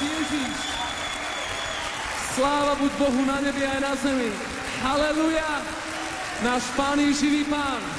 Ježiš. Sláva buď Bohu na nebi aj na zemi. Haleluja. Náš Pán je živý Pán.